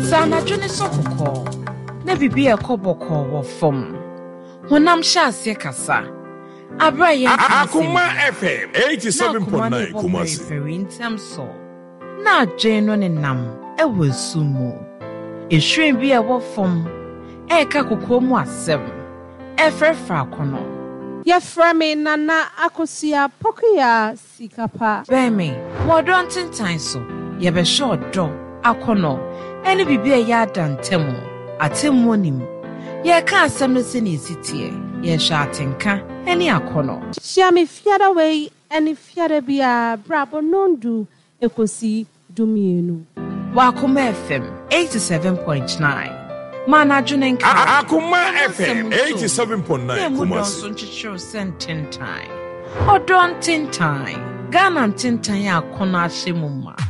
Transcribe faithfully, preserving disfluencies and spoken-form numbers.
Sana Johnny Sokoko, never be a coboko or fom. When I'm shassia cassa, Abraya Akuma F M eighty-seven point nine Kumasi. Very in terms so. Now Jane on a nam, a will sumo. It shouldn't be a wolf from Eka Kukomo seven. Efer Falcono. Yeframe Nana Akosia Pokia Sikapa. Bemi, more don't time so. Ye be short draw, Akono, any be a yard and temo, a tim monim. Ye can't semblance in his city, ye shatinka, any Akono. Shiami fiada way, any fiada be a brabo non do, Ekosi Dumienu. Wakuma F M eighty-seven point nine. Mana Junen Akuma F M eighty-seven point nine Kumasi. Don't send ten time. Or don't ten time. Ghana ten time ya kona shemuma.